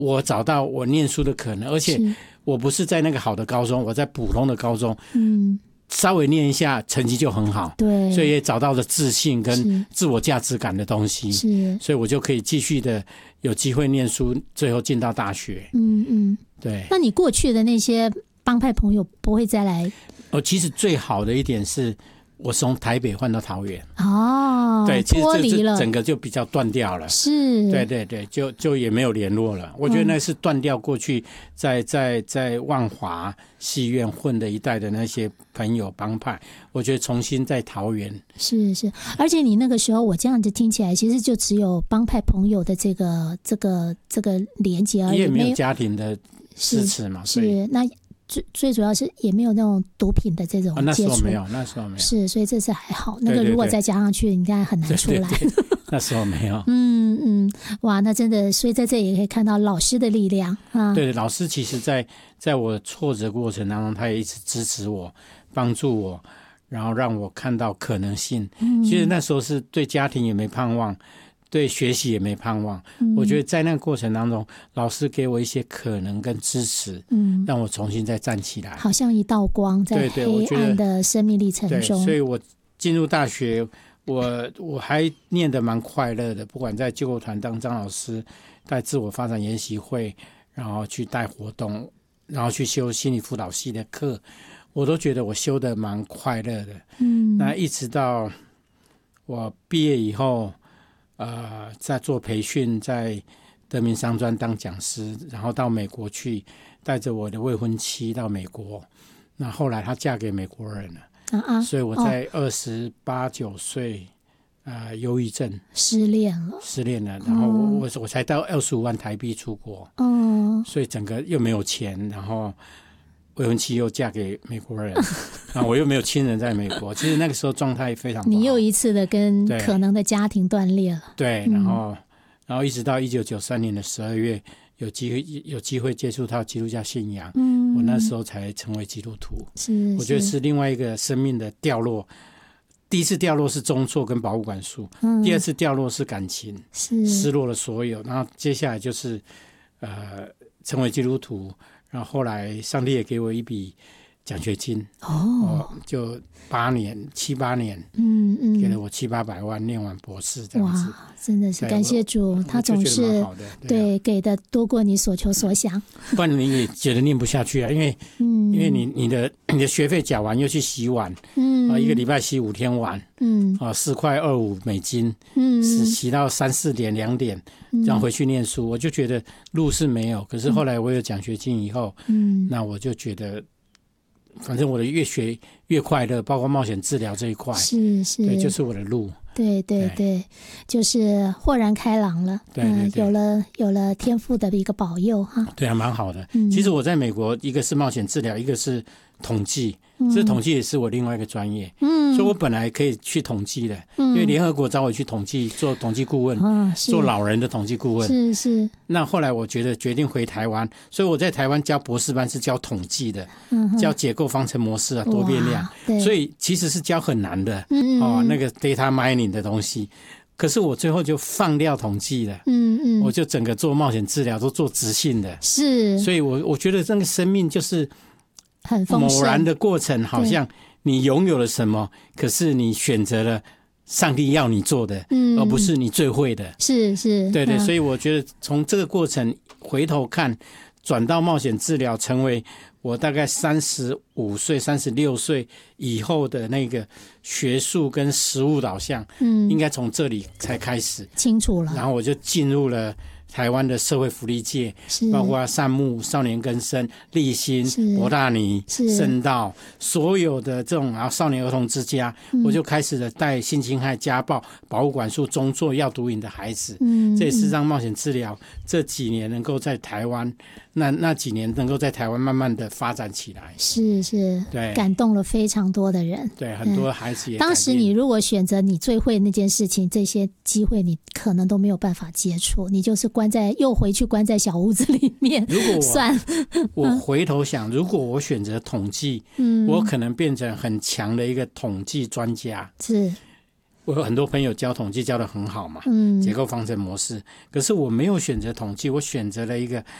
我找到我念书的可能，而且我不是在那个好的高中，我在普通的高中，稍微念一下成绩就很好， 对， 所以也找到了自信跟自我价值感的东西， 是， 所以我就可以继续的有机会念书，最后进到大学。对。 那你过去的那些帮派朋友不会再来？ 其实最好的一点是我从台北换到桃园，对，其实脱离了， 整个就比较断掉了， 是， 对对对，就也没有联络了。我觉得那是断掉过去在万华戏院混的一代的那些朋友帮派，我觉得重新在桃园， 是，而且你那个时候我这样子听起来，其实就只有帮派朋友的这个连结而已， 也没有家庭的支持嘛， 是那。最主要是也没有那种毒品的这种接触， 那时候没有， 是，所以这是还好。那个如果再加上去，你看很难出来。 对，那时候没有。 哇，那真的，所以在这里也可以看到老师的力量啊。 对，老师其实在我挫折过程当中，他也一直支持我，帮助我，然后让我看到可能性。其实那时候是对家庭也没盼望。对学习也没盼望，我觉得在那个过程当中，老师给我一些可能跟支持，让我重新再站起来， 好像一道光在黑暗的生命历程中。 对，所以我进入大学，我还念得蛮快乐的，不管在救国团当张老师，带自我发展研习会，然后去带活动，然后去修心理辅导系的课，我都觉得我修得蛮快乐的。那一直到我毕业以后。在做培训，在德明商专当讲师，然后到美国去，带着我的未婚妻到美国。那后来她嫁给美国人了，所以我在28、9岁，忧郁症失恋了， 然后我才到25万台币出国，所以整个又没有钱，然后未婚妻又嫁给美国人，然后我又没有亲人在美国，其实那个时候状态非常不好。 你又一次的跟可能的家庭断裂了。 对，然后一直到1993年的12月，有机会接触到基督教信仰，我那时候才成为基督徒。我觉得是另外一个生命的掉落。第一次掉落是中辍跟保护管束，第二次掉落是感情，失落了所有，然后接下来就是成为基督徒。然后后来上帝也给我一笔奖学金，就7、8年，给了我700-800万，念完博士这样子。哇， 真的是感谢主，他总是对给的多过你所求所想。 不然你也觉得念不下去啊，因为你的学费缴完又去洗碗，一个礼拜洗5天碗$4.25，洗到3、4点、2点，这样回去念书。我就觉得路是没有，可是后来我有奖学金以后，那我就觉得。反正我的越学越快乐，包括冒险治疗这一块，对，就是我的路。 对，就是豁然开朗了。对，有了天父的一个保佑哈。 对啊，蛮好的。其实我在美国，一个是冒险治疗，一个是统计，这统计也是我另外一个专业。所以我本来可以去统计的，因为联合国找我去统计，做统计顾问，做老人的统计顾问。是。那后来我觉得决定回台湾，所以我在台湾教博士班是教统计的，教结构方程模式啊，多变量，所以其实是教很难的那个 data mining 的东西。可是我最后就放掉统计了，我就整个做冒险治疗都做质性的，所以我觉得这个生命就是很丰盛， 偶然的过程，好像你拥有了什么，可是你选择了上帝要你做的，而不是你最会的。 是， 对，所以我觉得从这个过程回头看，转到冒险治疗，成为我大概35岁、36岁以后的那个学术跟实务导向，应该从这里才开始清楚了。 然后我就进入了台湾的社会福利界，包括善牧、少年更生、立新、博大尼、圣道，所有的这种，然后少年儿童之家，我就开始了带性侵害、家暴、保护管束、中辍、药毒瘾的孩子。这也是让冒险治疗这几年能够在台湾，那几年能够在台湾慢慢的发展起来。 是，对，感动了非常多的人。对， 很多孩子也当时你如果选择你最会那件事情，这些机会你可能都没有办法接触，你就是又回去关在小屋子里面。 如果我回头想，如果我选择统计，我可能变成很强的一个统计专家。 我有很多朋友教统计教得很好嘛，结构方程模式，可是我没有选择统计，我选择了一个